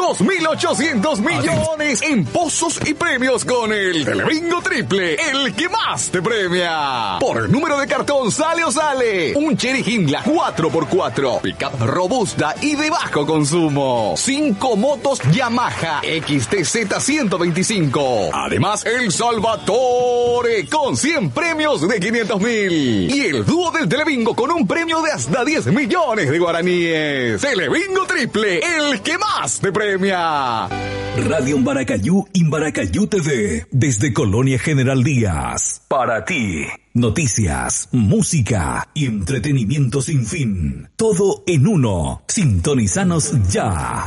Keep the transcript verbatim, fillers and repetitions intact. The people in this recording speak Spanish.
dos mil ochocientos millones en pozos y premios con el Telebingo Triple, el que más te premia. Por número de cartón sale o sale un Chery Hindla cuatro por cuatro, pickup robusta y de bajo consumo. Cinco motos Yamaha X T Z ciento veinticinco. Además, el Salvatore con cien premios de quinientos mil. Y el dúo del Telebingo con un premio de hasta diez millones de guaraníes. Telebingo Triple, el que más te premia. Radio Imbaracayú, Imbaracayú T V, desde Colonia General Díaz. Para ti, noticias, música y entretenimiento sin fin. Todo en uno. Sintonizanos ya.